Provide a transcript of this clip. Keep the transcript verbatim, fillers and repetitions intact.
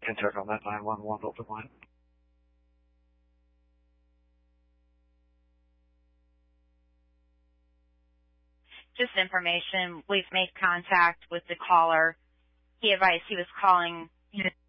Can check on that nine one one open line. Just information, we've made contact with the caller. He advised he was calling, you know,